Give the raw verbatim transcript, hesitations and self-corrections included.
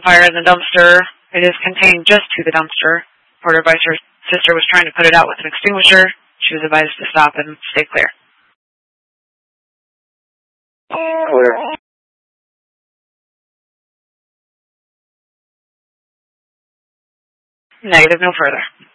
fire in the dumpster. It is contained just to the dumpster. Porter advised her sister was trying to put it out with an extinguisher. She was advised to stop and stay clear. Clear. Negative, no further.